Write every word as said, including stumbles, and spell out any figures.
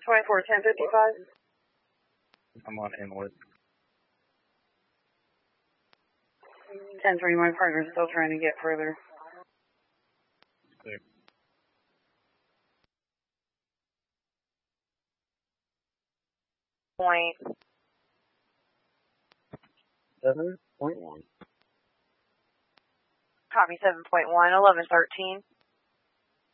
twenty-four ten fifty-five. I'm on inlet. ten three, my partner's still trying to get further. Clear. Point. seven point one. Copy seven point one, eleven thirteen.